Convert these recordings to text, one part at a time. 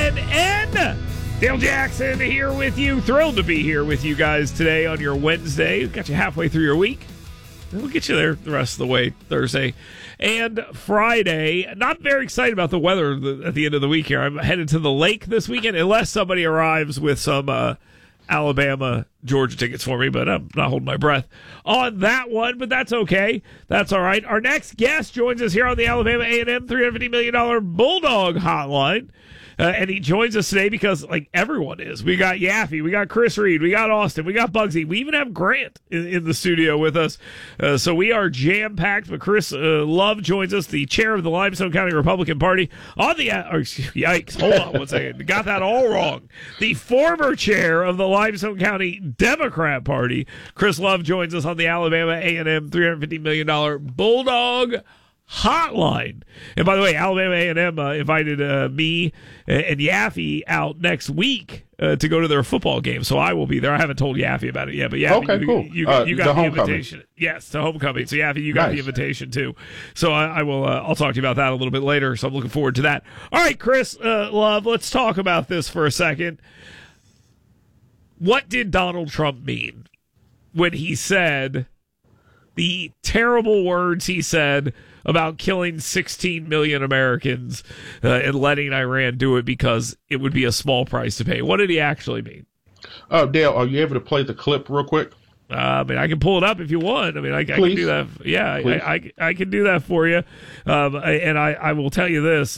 CNN. Dale Jackson here with you. Thrilled to be here with you guys today on your Wednesday. Got you halfway through your week. We'll get you there the rest of the way Thursday and Friday. Not very excited about the weather at the end of the week here. I'm headed to the lake this weekend unless somebody arrives with some Alabama, Georgia tickets for me, but I'm not holding my breath on that one, but that's okay. That's all right. Our next guest joins us here on the Alabama A&M $350 million Bulldog Hotline. And he joins us today because, like, everyone is. We got Yaffe, we got Chris Reed, we got Austin, we got Bugsy. We even have Grant in the studio with us. So we are jam-packed, but Chris Love joins us, the chair of the Limestone County Republican Party. Yikes, hold on one second. Got that all wrong. The former chair of the Limestone County Democrat Party, Chris Love, joins us on the Alabama A&M $350 million Bulldog Hotline. And by the way, Alabama A&M invited me and Yaffe out next week to go to their football game, so I will be there. I haven't told Yaffe about it yet, but Yaffe, okay, cool. you got the invitation. Yes, to homecoming. So Yaffe, you got the invitation too. So I will. I'll talk to you about that a little bit later. So I'm looking forward to that. All right, Chris Love, let's talk about this for a second. What did Donald Trump mean when he said the terrible words he said about killing 16 million Americans and letting Iran do it because it would be a small price to pay? What did he actually mean? Dale, are you able to play the clip real quick? I mean, I can pull it up if you want. I mean, I can do that. Yeah, I can do that for you. And I will tell you this.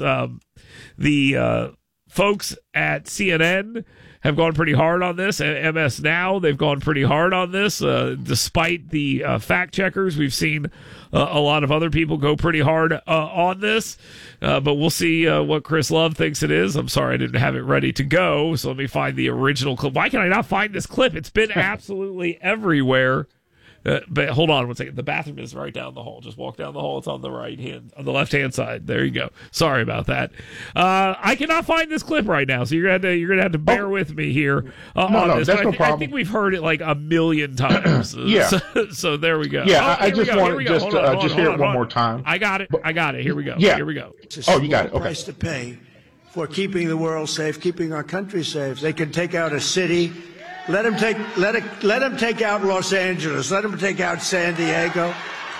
The folks at CNN have gone pretty hard on this. MS Now, they've gone pretty hard on this. Despite the fact checkers, we've seen a lot of other people go pretty hard on this. But we'll see what Chris Love thinks it is. I'm sorry I didn't have it ready to go, so let me find the original clip. Why can I not find this clip? It's been absolutely everywhere. But hold on one second. The bathroom is right down the hall. Just walk down the hall. It's on the left-hand side. There you go. Sorry about that. I cannot find this clip right now, so you're gonna have to bear with me here on this. That's no problem. I think we've heard it like a million times. Yeah. So there we go. Yeah, I just want to just hear it one more time. I got it. Here we go. Yeah. Here we go. Oh, you got it. Okay. Price to pay for keeping the world safe, keeping our country safe. They can take out a city. Let him take out Los Angeles. Let him take out San Diego.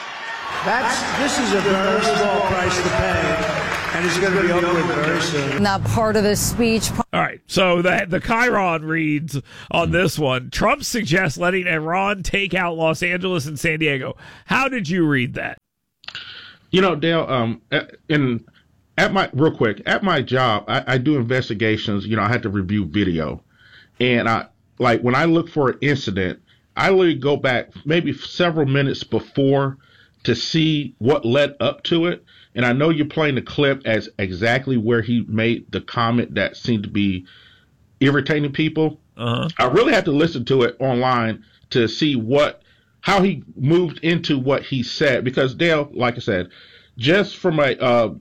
This is a very small price to pay, and it's going to be over with very soon. Not part of his speech. All right, so the Chiron reads on this one. Trump suggests letting Iran take out Los Angeles and San Diego. How did you read that? You know, Dale, at my job, I do investigations. You know, I had to review video, and when I look for an incident, I literally go back maybe several minutes before to see what led up to it. And I know you're playing the clip as exactly where he made the comment that seemed to be irritating people. Uh-huh. I really had to listen to it online to see how he moved into what he said. Because Dale, like I said, just from it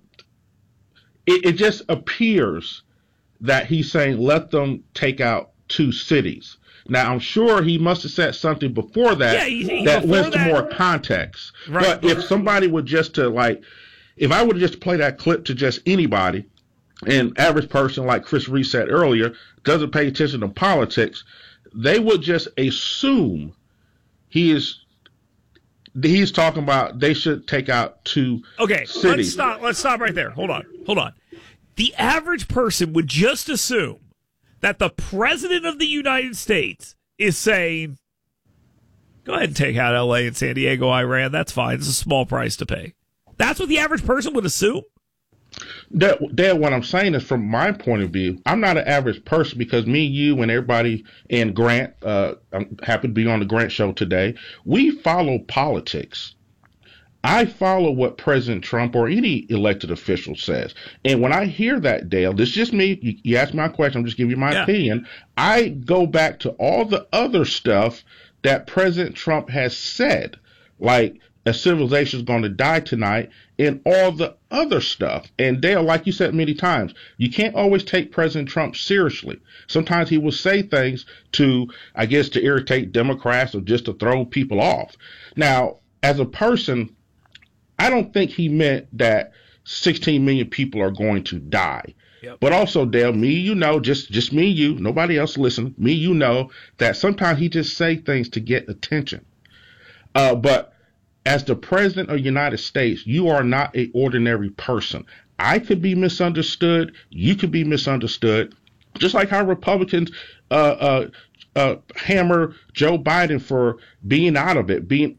just appears that he's saying let them take out two cities. Now, I'm sure he must have said something before that that lends to more context. Right. But if somebody would if I would just play that clip to just anybody, an average person like Chris Reed said earlier, doesn't pay attention to politics, they would just assume he's talking about they should take out two cities. Let's stop right there. Hold on. The average person would just assume that the president of the United States is saying, go ahead and take out L.A. and San Diego, Iran. That's fine. It's a small price to pay. That's what the average person would assume? Dad, what I'm saying is from my point of view, I'm not an average person because me, you, and everybody, and Grant, I'm happy to be on the Grant show today. We follow politics. I follow what President Trump or any elected official says. And when I hear that, Dale, this is just me. You asked my question. I'm just giving you my opinion. I go back to all the other stuff that President Trump has said, like a civilization is going to die tonight and all the other stuff. And Dale, like you said many times, you can't always take President Trump seriously. Sometimes he will say things to irritate Democrats or just to throw people off. Now, as a person, I don't think he meant that 16 million people are going to die. Yep. But also, Dale, just me, you, nobody else listen. Me, that sometimes he just say things to get attention. But as the president of the United States, you are not an ordinary person. I could be misunderstood. You could be misunderstood. Just like how Republicans hammer Joe Biden for being out of it, being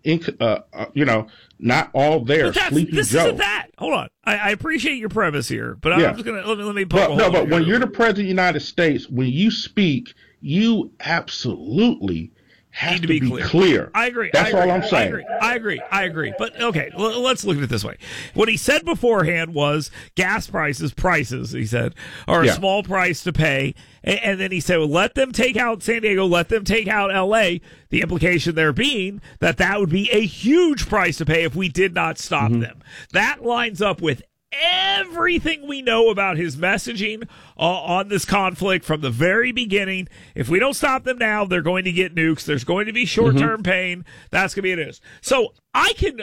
not all there. Sleepy this Joe. Isn't that. Hold on. I appreciate your premise here, but I'm just gonna let me. But when you're the president of the United States, when you speak, you absolutely have to be clear. I agree. That's all I'm saying. I agree. But okay, let's look at it this way. What he said beforehand was gas prices, he said, are a small price to pay. And then he said, well, let them take out San Diego, let them take out L.A. The implication there being that would be a huge price to pay if we did not stop them. That lines up with everything we know about his messaging on this conflict from the very beginning. If we don't stop them now, they're going to get nukes. There's going to be short-term pain. That's going to be it. So I can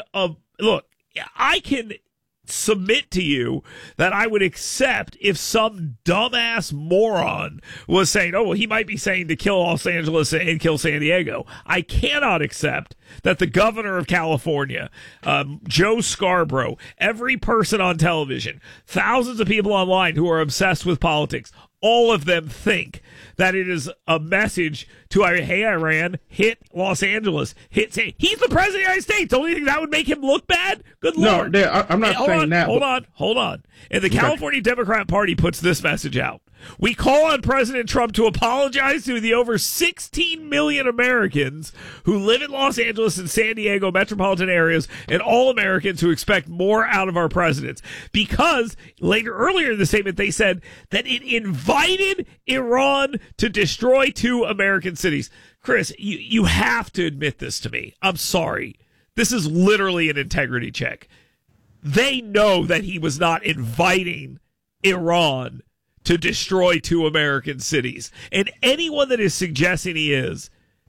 I can submit to you that I would accept if some dumbass moron was saying, oh, well, he might be saying to kill Los Angeles and kill San Diego. I cannot accept that the governor of California, Joe Scarborough, every person on television, thousands of people online who are obsessed with politics, all of them think that it is a message to, hey, Iran, hit Los Angeles, he's the president of the United States. Don't you think that would make him look bad? Good Lord. No, I'm not saying that. Hold on. And the California Democrat Party puts this message out. We call on President Trump to apologize to the over 16 million Americans who live in Los Angeles and San Diego metropolitan areas and all Americans who expect more out of our presidents. Because earlier in the statement, they said that it invited Iran to destroy 2 American cities. Chris, you have to admit this to me. I'm sorry. This is literally an integrity check. They know that he was not inviting Iran to destroy 2 American cities. And anyone that is suggesting he is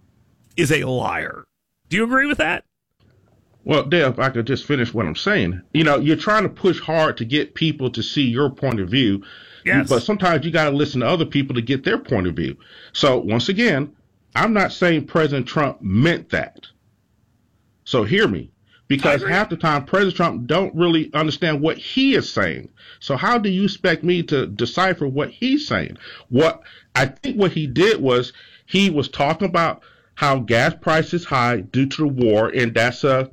a liar. Do you agree with that? Well, Dale, if I could just finish what I'm saying. You're trying to push hard to get people to see your point of view. Yes. But sometimes you got to listen to other people to get their point of view. So once again, I'm not saying President Trump meant that. So hear me. Because half the time, President Trump don't really understand what he is saying. So how do you expect me to decipher what he's saying? What he did was he was talking about how gas prices high due to the war, and that's a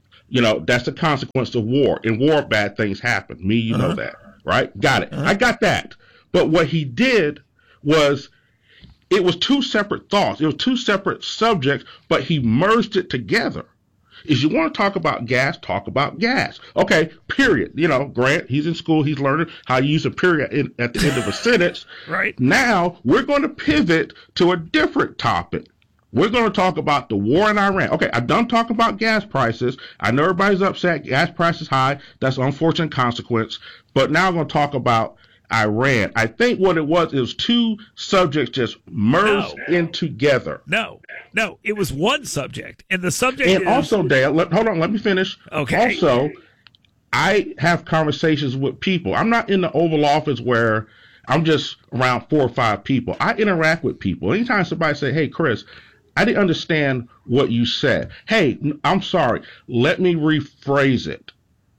consequence of war. In war, bad things happen. You know that, right? Got it. I got that. But what he did was, it was 2 separate thoughts. It was 2 separate subjects, but he merged it together. If you want to talk about gas, talk about gas. Okay, period. Grant, he's in school. He's learning how to use a period at the end of a sentence. Right. Now, we're going to pivot to a different topic. We're going to talk about the war in Iran. Okay, I'm done talking about gas prices. I know everybody's upset. Gas prices high. That's an unfortunate consequence. But now I'm going to talk about Iran. I think what it was 2 subjects just merged in together. No, it was one subject, and the subject and also, Dale, hold on, let me finish. Okay. Also, I have conversations with people. I'm not in the Oval Office where I'm just around 4 or 5 people. I interact with people. Anytime somebody say, hey, Chris, I didn't understand what you said. Hey, I'm sorry. Let me rephrase it.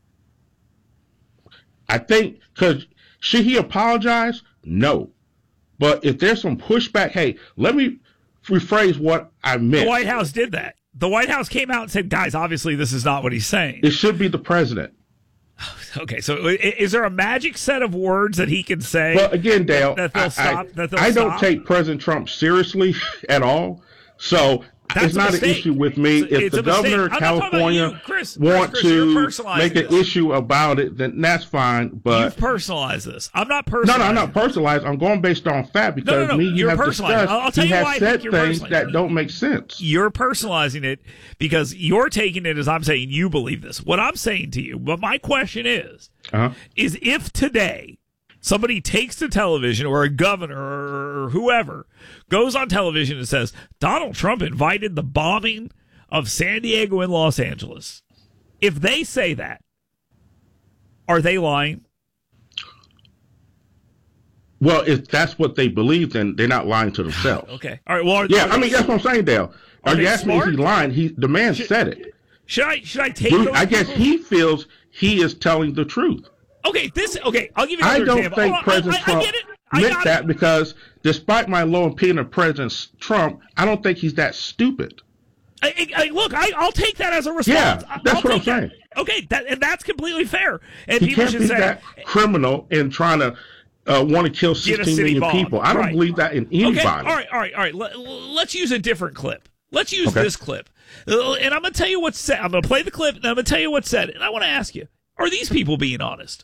I think, because should he apologize? No. But if there's some pushback, hey, let me rephrase what I meant. The White House did that. The White House came out and said, guys, obviously this is not what he's saying. It should be the president. Okay, so is there a magic set of words that he can say? Well, again, Dale, I don't take President Trump seriously at all. So it's not an issue with me. If the governor of California wants to make an issue about it, then that's fine. But you've personalized this. I'm not personalizing. No, I'm not personalized. I'm going based on fact because you have discussed. He has said things that don't make sense. You're personalizing it because you're taking it as I'm saying you believe this. What I'm saying to you, but my question is if today somebody takes to television, or a governor or whoever goes on television and says, Donald Trump invited the bombing of San Diego and Los Angeles. If they say that, are they lying? Well, if that's what they believe, then they're not lying to themselves. Okay. All right. Well, Yeah, I mean, that's what I'm saying, Dale. Are you asking me if he's lying? The man said it. Should I take Dude, those I guess people? he feels he is telling the truth. Okay, I'll give you another I don't example. think President Trump I get it. meant that because despite my low opinion of President Trump, I don't think he's that stupid. Look, I'll take that as a response. Yeah, that's what I'm saying. Okay, that's completely fair. And He people can't should be say that criminal in trying to want to kill 16 million people. I don't believe that in anybody. Okay, all right. Let's use a different clip. Let's use this clip. And I'm going to tell you what's said. I'm going to play the clip, and I'm going to tell you what's said. And I want to ask you, are these people being honest?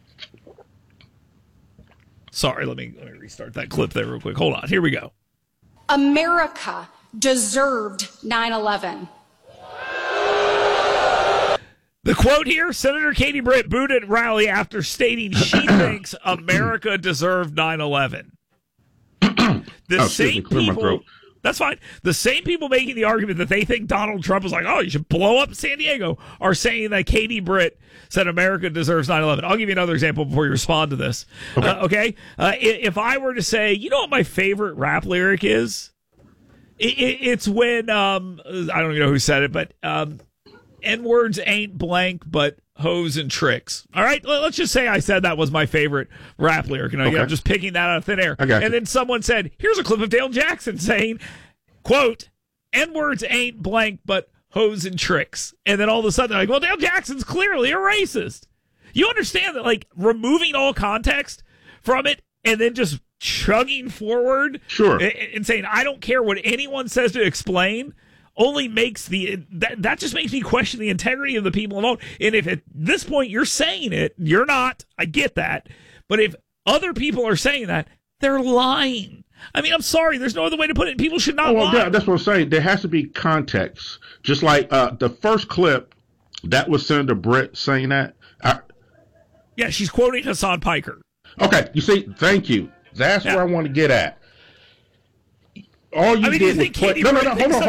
Sorry, let me restart that clip there real quick. Hold on. Here we go. America deserved 9/11. The quote here, Senator Katie Britt booed at rally after stating she thinks America deserved 9/11. That's fine. The same people making the argument that they think Donald Trump was like, oh, you should blow up San Diego, are saying that Katie Britt said America deserves 9/11. I'll give you another example before you respond to this. Okay? If I were to say, you know what my favorite rap lyric is? It's when, I don't even know who said it, but N-words ain't blank, but hoes and tricks. All right? Let's just say I said that was my favorite rap lyric, and I'm just picking that out of thin air. And then someone said, here's a clip of Dale Jackson saying, quote, N-words ain't blank, but hoes and tricks. And then all of a sudden they're like, well, Dale Jackson's clearly a racist. You understand that, like, removing all context from it and then just chugging forward and saying, I don't care what anyone says to explain, only makes that just makes me question the integrity of the people involved. And if at this point you're saying it, you're not, I get that. But if other people are saying that, they're lying. I mean, I'm sorry, there's no other way to put it. People should not lie. Yeah, that's what I'm saying. There has to be context. Just like the first clip, that was Senator Britt saying that. Yeah, she's quoting Hassan Piker. Okay, you see, thank you. That's where I want to get at. All you did was play. No,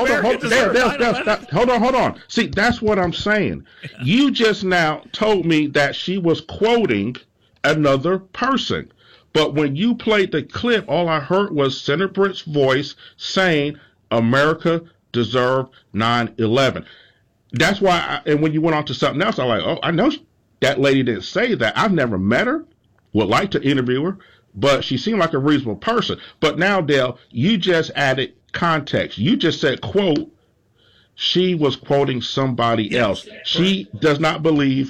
hold on. See, that's what I'm saying. Yeah. You just now told me that she was quoting another person. But when you played the clip, all I heard was Senator Britt's voice saying America deserved 9/11. That's why, and when you went on to something else, I'm like, oh, I know that lady didn't say that. I've never met her, would like to interview her, but she seemed like a reasonable person. But now, Dale, you just added context. You just said, quote, she was quoting somebody else. She does not believe